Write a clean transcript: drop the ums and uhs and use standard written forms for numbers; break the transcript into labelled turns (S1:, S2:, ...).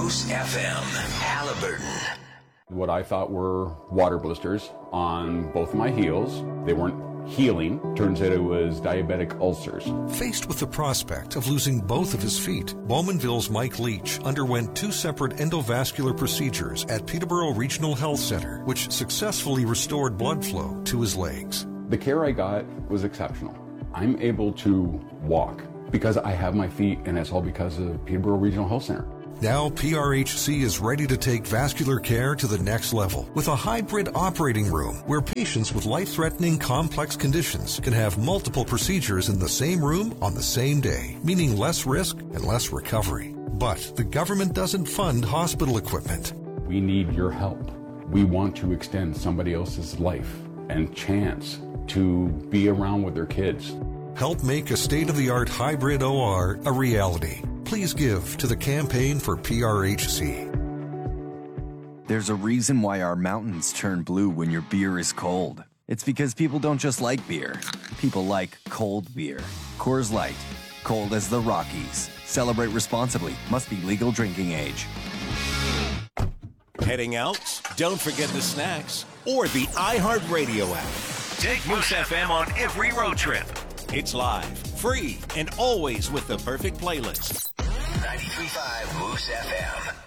S1: Moose FM, Halliburton.
S2: What I thought were water blisters on both my heels. They weren't healing. Turns out it was diabetic ulcers.
S3: Faced with the prospect of losing both of his feet, Bowmanville's Mike Leach underwent 2 separate endovascular procedures at Peterborough Regional Health Center, which successfully restored blood flow to his legs.
S2: The care I got was exceptional. I'm able to walk because I have my feet, and it's all because of Peterborough Regional Health Center.
S3: Now PRHC is ready to take vascular care to the next level with a hybrid operating room where patients with life-threatening complex conditions can have multiple procedures in the same room on the same day, meaning less risk and less recovery. But the government doesn't fund hospital equipment.
S2: We need your help. We want to extend somebody else's life and chance to be around with their kids.
S3: Help make a state-of-the-art hybrid OR a reality. Please give to the Campaign for PRHC.
S4: There's a reason why our mountains turn blue when your beer is cold. It's because people don't just like beer. People like cold beer. Coors Light. Cold as the Rockies. Celebrate responsibly. Must be legal drinking age.
S5: Heading out? Don't forget the snacks or the iHeartRadio app.
S1: Take Moose FM on every road trip.
S5: It's live, free, and always with the perfect playlist.
S1: 93.5 Moose FM.